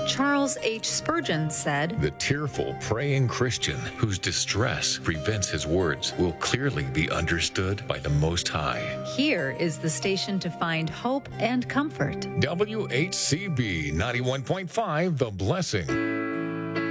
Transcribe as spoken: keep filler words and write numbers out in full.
Charles H. Spurgeon said, "The tearful, praying Christian whose distress prevents his words will clearly be understood by the Most High." Here is the station to find hope and comfort. W H C B ninety-one point five, The Blessing.